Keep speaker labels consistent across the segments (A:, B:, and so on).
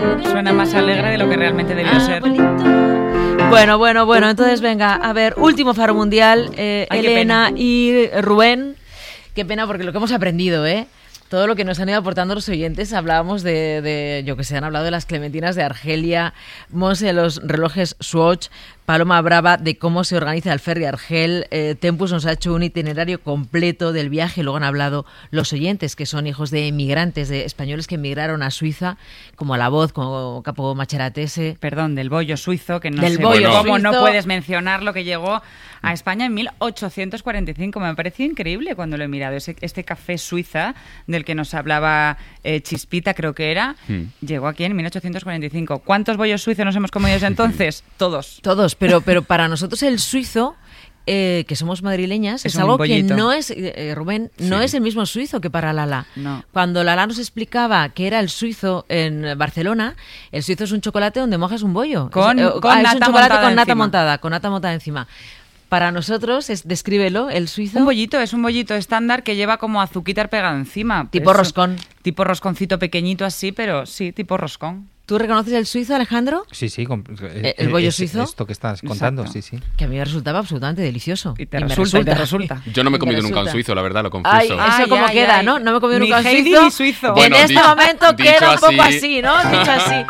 A: Suena más alegre de lo que realmente debió ser.
B: Bueno, entonces venga, a ver, último Faro Mundial, Elena y Rubén. Qué pena porque lo que hemos aprendido, todo lo que nos han ido aportando los oyentes, hablábamos de yo que sé, han hablado de las clementinas de Argelia, Monse de los relojes Swatch, Paloma Brava de cómo se organiza el ferry Argel, Tempus nos ha hecho un itinerario completo del viaje, luego han hablado los oyentes que son hijos de emigrantes, de españoles que emigraron a Suiza, como La Voz, como Capo Macheratese.
A: Perdón, del bollo suizo, que no
B: del
A: sé cómo no puedes mencionar lo que llegó a España en 1845. Me ha parecido increíble cuando lo he mirado. Este café Suiza del que nos hablaba Chispita, creo que era, llegó aquí en 1845. ¿Cuántos bollos suizos nos hemos comido desde entonces? Todos,
B: pero para nosotros el suizo, que somos madrileñas, es algo bollito. Que no es, Rubén, no es el mismo suizo que para Lala.
A: No.
B: Cuando Lala nos explicaba que era el suizo en Barcelona, el suizo es un chocolate donde mojas un bollo.
A: Con
B: es
A: nata
B: un chocolate con nata
A: montada
B: montada, con nata montada encima. Para nosotros, descríbelo, el suizo.
A: Es un bollito estándar que lleva como azuquitar pegado encima.
B: Tipo roscón.
A: Tipo rosconcito pequeñito así, pero sí, tipo roscón.
B: ¿Tú reconoces el suizo, Alejandro?
C: Sí.
B: ¿El bollo suizo?
C: Esto que estás contando,
A: exacto.
C: Sí.
B: Que a mí me resultaba absolutamente delicioso.
A: Y te resulta.
D: Yo no me he comido nunca un suizo, la verdad, lo confieso.
B: Eso como queda, ¿no? No me he comido nunca un
A: Heidi
B: suizo.
A: Ni suizo.
B: Bueno, en este momento queda un poco así, ¿no?
D: Dicho
B: así.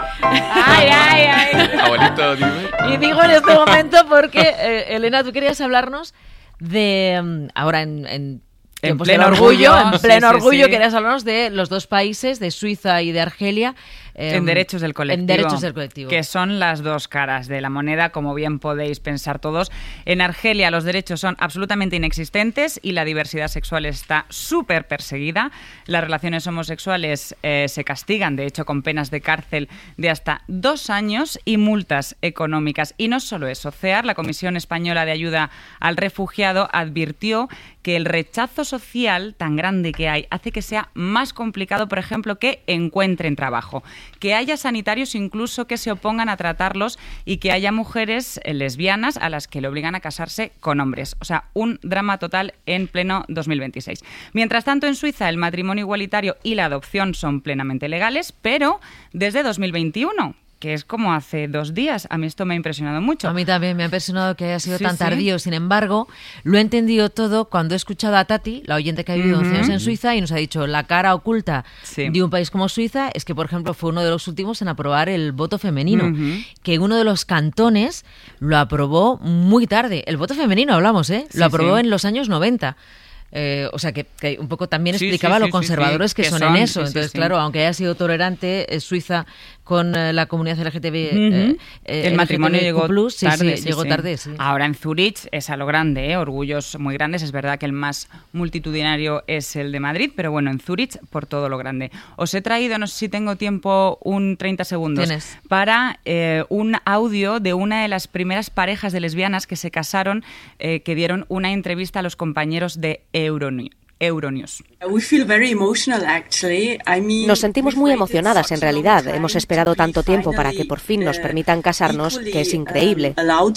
B: Ay.
D: Abuelito, dime.
B: Y digo en este momento porque, Elena, tú querías hablarnos de... ahora en
A: pleno orgullo.
B: En pleno orgullo
A: sí.
B: querías hablarnos de los dos países, de Suiza y de Argelia.
A: En derechos del colectivo.
B: En derechos del colectivo.
A: Que son las dos caras de la moneda, como bien podéis pensar todos. En Argelia los derechos son absolutamente inexistentes y la diversidad sexual está súper perseguida. Las relaciones homosexuales se castigan, de hecho, con penas de cárcel de hasta 2 años y multas económicas. Y no solo eso, CEAR, la Comisión Española de Ayuda al Refugiado, advirtió que el rechazo social tan grande que hay hace que sea más complicado, por ejemplo, que encuentren trabajo, que haya sanitarios incluso que se opongan a tratarlos y que haya mujeres lesbianas a las que le obligan a casarse con hombres. O sea, un drama total en pleno 2026. Mientras tanto, en Suiza el matrimonio igualitario y la adopción son plenamente legales, pero desde 2021... que es como hace 2 días. A mí esto me ha impresionado mucho.
B: A mí también me ha impresionado que haya sido tan tardío. Sin embargo, lo he entendido todo cuando he escuchado a Tati, la oyente que ha vivido 11 años en Suiza, y nos ha dicho la cara oculta de un país como Suiza es que, por ejemplo, fue uno de los últimos en aprobar el voto femenino, que uno de los cantones lo aprobó muy tarde. El voto femenino hablamos, lo aprobó en los años 90. O sea, que un poco también explicaba lo conservadores que son en eso. Entonces, claro, aunque haya sido tolerante Suiza con la comunidad LGTB,
A: el matrimonio llegó tarde.
B: Llegó tarde, sí.
A: Ahora en Zurich es a lo grande, orgullos muy grandes. Es verdad que el más multitudinario es el de Madrid, pero bueno, en Zurich por todo lo grande. Os he traído, no sé si tengo tiempo, 30 segundos para un audio de una de las primeras parejas de lesbianas que se casaron, que dieron una entrevista a los compañeros de Euronews.
E: Nos sentimos muy emocionadas en realidad. Hemos esperado tanto tiempo para que por fin nos permitan casarnos, que es increíble.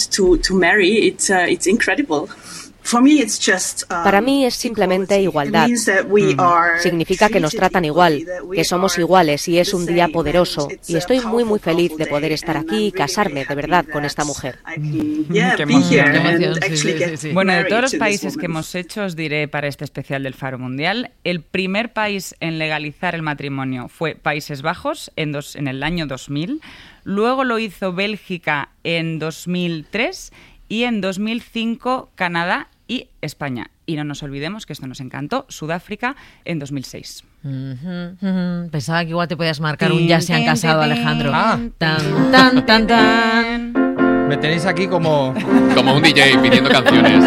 E: Para mí es simplemente igualdad. Significa que nos tratan igual, que somos iguales y es un día poderoso. Y estoy muy feliz de poder estar aquí y casarme de verdad con esta mujer.
A: Qué emoción. Sí. Bueno, de todos los países que hemos hecho, os diré para este especial del Faro Mundial, el primer país en legalizar el matrimonio fue Países Bajos en el año 2000, luego lo hizo Bélgica en 2003 y en 2005 Canadá y España. Y no nos olvidemos que esto nos encantó, Sudáfrica en 2006.
B: Pensaba que igual te podías marcar un ya se han casado, Alejandro. Tan.
C: Me tenéis aquí como
D: un DJ pidiendo canciones.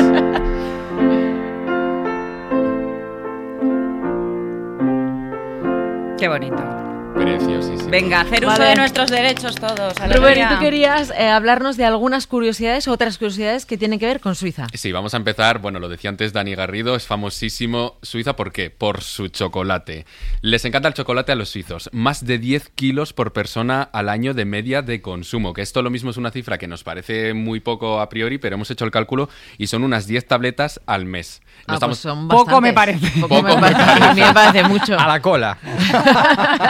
A: Qué bonito.
D: Preciosísimo.
A: Venga, hacer uso de nuestros derechos todos.
B: Rubén, ¿y tú querías hablarnos de algunas curiosidades, otras curiosidades que tienen que ver con Suiza?
D: Sí, vamos a empezar. Bueno, lo decía antes Dani Garrido, es famosísimo Suiza. ¿Por qué? Por su chocolate. Les encanta el chocolate a los suizos. Más de 10 kilos por persona al año de media de consumo. Que esto lo mismo es una cifra que nos parece muy poco a priori, pero hemos hecho el cálculo y son unas 10 tabletas al mes.
B: No
D: estamos...
B: pues son
A: poco me parece.
B: A mí me parece mucho.
C: A la cola.
D: Yo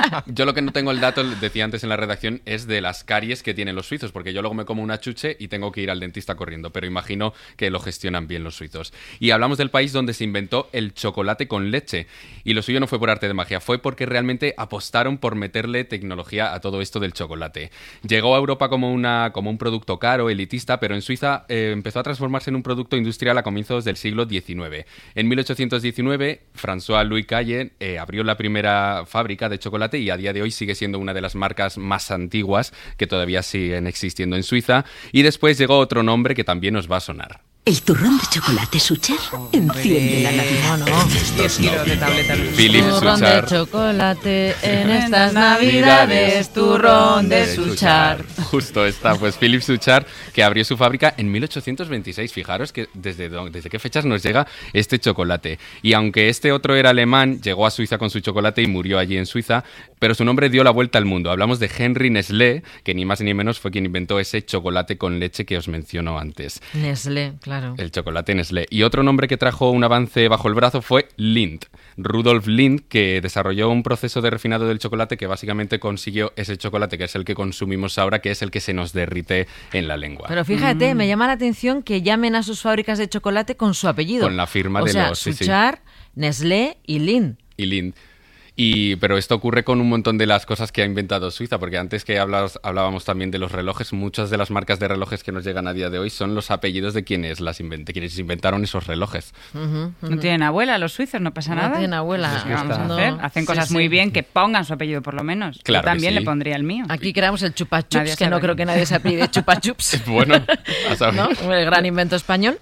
D: lo que no tengo el dato, decía antes en la redacción, es de las caries que tienen los suizos, porque yo luego me como una chuche y tengo que ir al dentista corriendo, pero imagino que lo gestionan bien los suizos. Y hablamos del país donde se inventó el chocolate con leche, y lo suyo no fue por arte de magia, fue porque realmente apostaron por meterle tecnología a todo esto del chocolate. Llegó a Europa como un producto caro, elitista, pero en Suiza empezó a transformarse en un producto industrial a comienzos del siglo XIX. En 1819, François-Louis Caille abrió la primera fábrica de chocolate y a día de hoy sigue siendo una de las marcas más antiguas que todavía siguen existiendo en Suiza. Y después llegó otro nombre que también os va a sonar.
F: ¿El turrón de chocolate Suchar? Enciende la Navidad.
B: No.
A: 10 kilos de tableta.
D: Philipp
B: Turrón de
D: Suchard.
B: chocolate en estas Navidades, turrón de Suchar.
D: Justo está, pues Philipp Suchard, que abrió su fábrica en 1826. Fijaros que desde qué fechas nos llega este chocolate. Y aunque este otro era alemán, llegó a Suiza con su chocolate y murió allí en Suiza, pero su nombre dio la vuelta al mundo. Hablamos de Henry Nestlé, que ni más ni menos fue quien inventó ese chocolate con leche que os menciono antes.
B: Nestlé, claro.
D: El chocolate Nestlé. Y otro nombre que trajo un avance bajo el brazo fue Lindt. Rudolf Lindt, que desarrolló un proceso de refinado del chocolate que básicamente consiguió ese chocolate que es el que consumimos ahora, que es el que se nos derrite en la lengua.
B: Pero fíjate, me llama la atención que llamen a sus fábricas de chocolate con su apellido.
D: Con la firma
B: o
D: de
B: sea,
D: los...
B: Suchard, Nestlé y Lindt.
D: Y Lindt. Pero esto ocurre con un montón de las cosas que ha inventado Suiza, porque antes que hablábamos también de los relojes, muchas de las marcas de relojes que nos llegan a día de hoy son los apellidos de quienes quienes inventaron esos relojes.
A: No tienen abuela los suizos, no pasa nada.
B: No tienen abuela.
A: ¿Qué vamos a hacer? Hacen cosas muy bien, que pongan su apellido por lo menos.
D: Claro
A: Yo también
D: que sí.
A: le pondría el mío.
B: Aquí creamos el Chupa
A: Nadie
B: Chups, que
A: sabe.
B: no creo que nadie se apellide Chupa Chups.
D: Bueno, a saber.
B: ¿No? El gran invento español.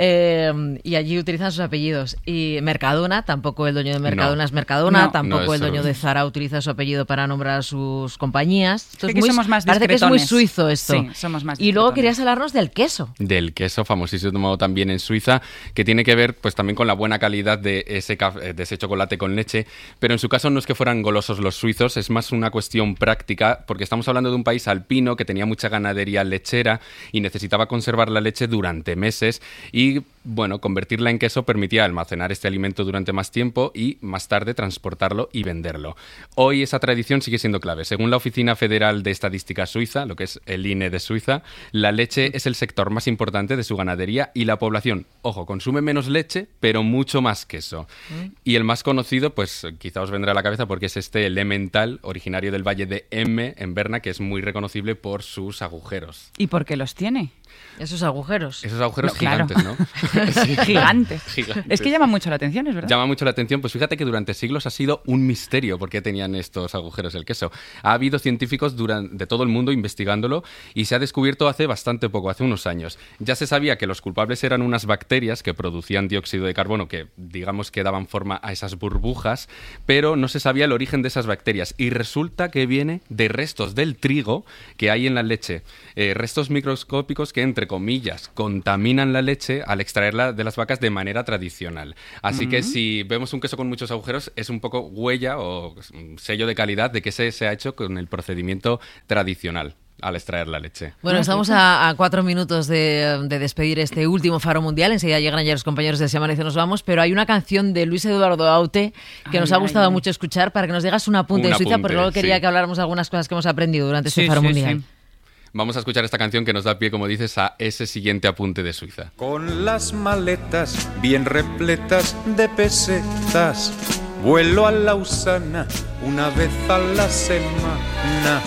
B: Y allí utilizan sus apellidos. Y Mercadona, tampoco el dueño de Mercadona
D: No.
B: es Mercadona,
A: No.
B: tampoco
D: No,
B: el
D: eso
B: dueño
D: no.
B: de Zara utiliza su apellido para nombrar a sus compañías. Esto
A: Es
B: es
A: que
B: muy,
A: somos más
B: parece que es muy
A: discretones.
B: suizo esto.
A: Sí, somos más
B: Y luego
A: discretones.
B: querías hablarnos del queso.
D: Del queso famosísimo también en Suiza, que tiene que ver pues también con la buena calidad de ese chocolate con leche, pero en su caso no es que fueran golosos los suizos, es más una cuestión práctica, porque estamos hablando de un país alpino que tenía mucha ganadería lechera y necesitaba conservar la leche durante meses y, bueno, convertirla en queso permitía almacenar este alimento durante más tiempo y más tarde transportarlo y venderlo. Hoy esa tradición sigue siendo clave. Según la Oficina Federal de Estadística Suiza, lo que es el INE de Suiza, la leche es el sector más importante de su ganadería y la población, ojo, consume menos leche, pero mucho más queso. Y el más conocido, pues quizá os vendrá a la cabeza porque es este Emmental, originario del valle de Emme, en Berna, que es muy reconocible por sus agujeros.
A: ¿Y por qué los tiene?
B: Esos agujeros.
D: Esos agujeros
A: Pues claro.
D: gigantes, ¿no? Sí.
A: Gigantes.
D: Gigantes.
A: Es que llama mucho la atención, es verdad.
D: Llama mucho la atención, pues fíjate que durante siglos ha sido un misterio por qué tenían estos agujeros el queso. Ha habido científicos de todo el mundo investigándolo y se ha descubierto hace bastante poco, hace unos años. Ya se sabía que los culpables eran unas bacterias que producían dióxido de carbono que, digamos, que daban forma a esas burbujas, pero no se sabía el origen de esas bacterias y resulta que viene de restos del trigo que hay en la leche. Restos microscópicos que, entre comillas, contaminan la leche al extraerla de las vacas de manera tradicional. Así que si vemos un queso con muchos agujeros, es un poco huella o sello de calidad de que se ha hecho con el procedimiento tradicional al extraer la leche.
B: Bueno, estamos a 4 minutos de despedir este último Faro Mundial. Enseguida llegan ya los compañeros de Se Amanece Nos Vamos, pero hay una canción de Luis Eduardo Aute que nos ha gustado mucho escuchar para que nos digas un apunte
D: Un
B: en Suiza,
D: apunte,
B: porque luego quería
D: sí.
B: que habláramos de algunas cosas que hemos aprendido durante este
A: Sí,
B: Faro
A: sí,
B: Mundial.
A: sí.
D: Vamos a escuchar esta canción que nos da pie, como dices, a ese siguiente apunte de Suiza.
G: Con las maletas bien repletas de pesetas, vuelo a Lausana una vez a la semana.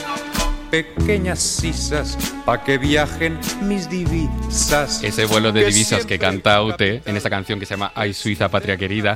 G: Pequeñas sisas pa' que viajen mis divisas.
D: Ese vuelo de
G: Que
D: divisas que
G: siempre
D: canta Aute en esta canción que se llama Ay Suiza, patria querida,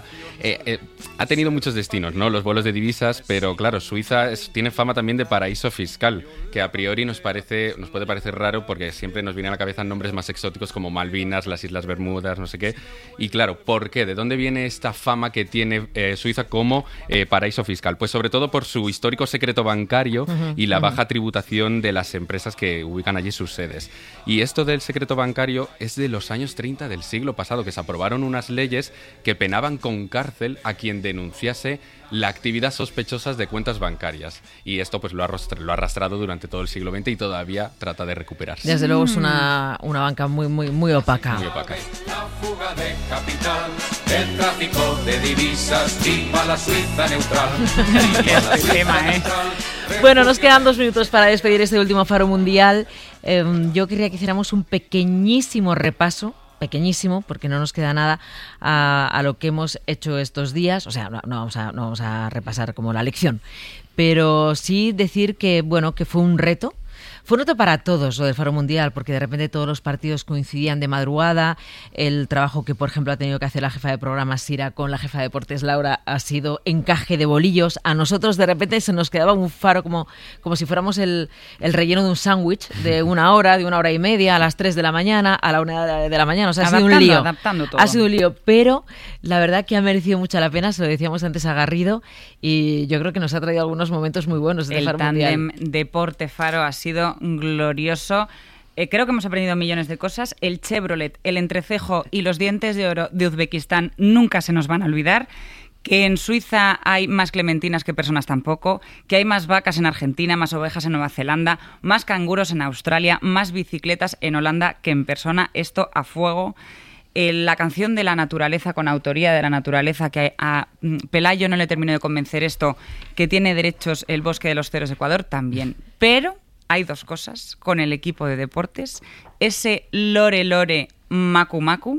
D: ha tenido muchos destinos, ¿no? Los vuelos de divisas, pero claro, Suiza tiene fama también de paraíso fiscal, que a priori nos puede parecer raro porque siempre nos vienen a la cabeza nombres más exóticos como Malvinas, las Islas Bermudas, no sé qué. Y claro, ¿por qué? ¿De dónde viene esta fama que tiene Suiza como paraíso fiscal? Pues sobre todo por su histórico secreto bancario y la baja tributación tributación de las empresas que ubican allí sus sedes. Y esto del secreto bancario es de los años 30 del siglo pasado, que se aprobaron unas leyes que penaban con cárcel a quien denunciase la actividad sospechosa de cuentas bancarias. Y esto pues lo ha arrastrado durante todo el siglo XX y todavía trata de recuperarse.
B: Desde luego es una banca muy opaca.
D: Muy opaca.
G: La fuga de capital, el tráfico de divisas, viva la Suiza neutral.
B: Bueno, nos quedan 2 minutos para despedir este último Faro Mundial. Yo quería que hiciéramos un pequeñísimo repaso, pequeñísimo, porque no nos queda nada, a lo que hemos hecho estos días. O sea, no vamos a repasar como la lección, pero sí decir que, bueno, que fue un reto. Fue un reto para todos lo del Faro Mundial, porque de repente todos los partidos coincidían de madrugada. El trabajo que, por ejemplo, ha tenido que hacer la jefa de programa Sira con la jefa de deportes Laura ha sido encaje de bolillos. A nosotros de repente se nos quedaba un faro como si fuéramos el relleno de un sándwich de 1 hora, de 1 hora y media, a las 3 de la mañana, a la 1 de la mañana. O sea, ha sido un lío.
A: Adaptando todo.
B: Ha sido un lío, pero la verdad que ha merecido mucho la pena, se lo decíamos antes a Garrido, y yo creo que nos ha traído algunos momentos muy buenos del Faro Mundial.
A: El tándem Deporte Faro ha sido glorioso. Creo que hemos aprendido millones de cosas. El Chevrolet, el entrecejo y los dientes de oro de Uzbekistán nunca se nos van a olvidar. Que en Suiza hay más clementinas que personas tampoco, que hay más vacas en Argentina, más ovejas en Nueva Zelanda, más canguros en Australia, más bicicletas en Holanda que en persona. Esto a fuego. La canción de la naturaleza, con autoría de la naturaleza, que a Pelayo no le terminó de convencer esto, que tiene derechos el Bosque de los Ceros de Ecuador, también. Pero hay 2 cosas con el equipo de deportes. Ese lore macu macu.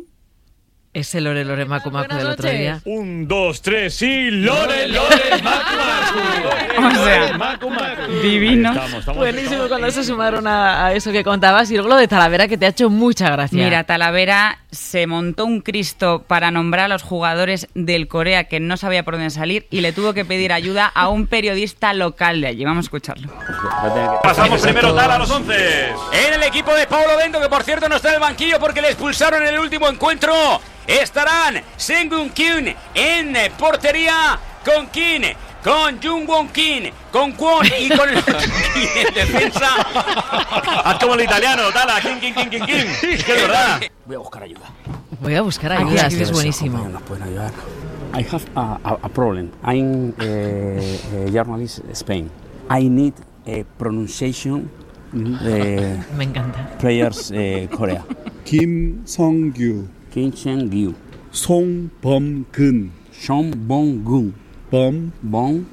B: Ese lore macu macu del otro día.
H: 1, 2, 3 y lore macu macu.
A: O sea,
H: macu macu.
A: Divino.
B: Buenísimo cuando se sumaron a eso que contabas. Y luego lo de Talavera, que te ha hecho mucha gracia.
A: Mira, Talavera se montó un Cristo para nombrar a los jugadores del Corea, que no sabía por dónde salir, y le tuvo que pedir ayuda a un periodista local de allí. Vamos a escucharlo.
H: Pasamos primero a los 11.
I: En el equipo de Paulo Bento, que por cierto no está en el banquillo porque le expulsaron en el último encuentro, estarán Sengun Kim en portería, con Kim, con Jungwon Kim, con Kwon y con el en defensa.
H: Haz como el italiano, Tala, Kim. Es verdad.
I: Voy a buscar ayuda.
B: Sí, es buenísimo.
I: Nos pueden ayudar. I have a problem. I'm a journalist in Spain. I need a pronunciation.
B: Me encanta.
I: Players Korea.
J: Kim Song-gyu,
I: Kim Chang-gyu,
J: Song Bom-gun,
I: Song Bong-gun,
J: Bom-gun,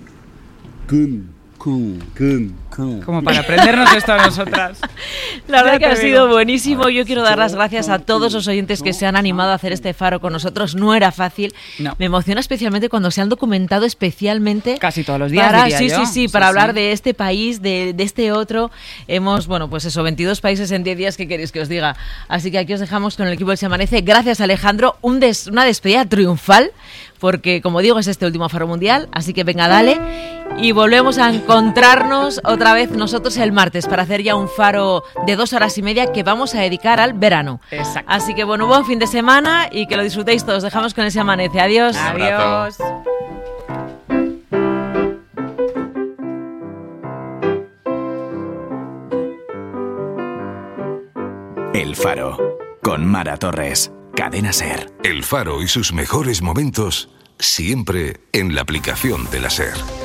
A: Como para aprendernos esto a nosotras.
B: La verdad que ha sido buenísimo. Yo quiero dar las gracias a todos los oyentes que se han animado a hacer este Faro con nosotros. No era fácil.
A: No.
B: Me emociona especialmente cuando se han documentado especialmente.
A: Casi todos los días,
B: para,
A: diría yo.
B: Sí, para hablar de este país, de este otro. Hemos, 22 países en 10 días, ¿qué queréis que os diga? Así que aquí os dejamos con el equipo del Se Amanece. Gracias, Alejandro. Una despedida triunfal, porque, como digo, es este último Faro Mundial. Así que venga, dale. Y volvemos a encontrarnos otra vez nosotros el martes para hacer ya un Faro de 2 horas y media que vamos a dedicar al verano.
A: Exacto.
B: Así que buen fin de semana y que lo disfrutéis todos. Dejamos con ese Amanece. Adiós.
A: Adiós.
K: El Faro, con Mara Torres, Cadena SER.
L: El Faro y sus mejores momentos siempre en la aplicación de la SER.